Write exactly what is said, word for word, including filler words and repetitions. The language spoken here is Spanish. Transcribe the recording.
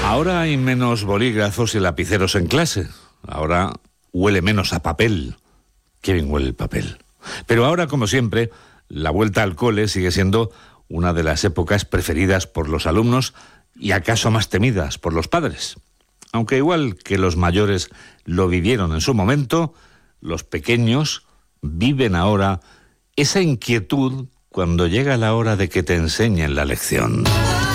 Ahora hay menos bolígrafos y lapiceros en clase. Ahora huele menos a papel. Qué bien huele el papel. Pero ahora, como siempre, la vuelta al cole sigue siendo una de las épocas preferidas por los alumnos y acaso más temidas por los padres. Aunque igual que los mayores lo vivieron en su momento, los pequeños viven ahora esa inquietud cuando llega la hora de que te enseñen la lección.